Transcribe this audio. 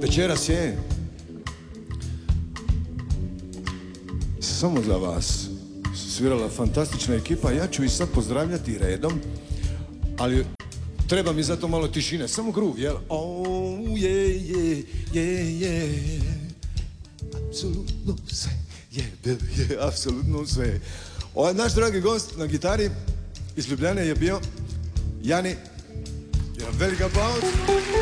Večeras je samo za vas svirala fantastična ekipa. Ja ću ih sad pozdravljati redom, ali treba mi zato malo tišine. Samo groove, jel? Oh, je. Apsolutno sve. Je, apsolutno sve. Ovaj naš dragi gost na gitari iz Ljubljane je bio Jani. Jedan veliki aplauz.